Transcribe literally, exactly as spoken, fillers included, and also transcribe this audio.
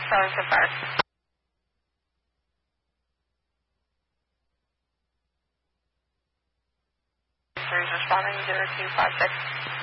Charlie so far. Three is responding, zero two five six.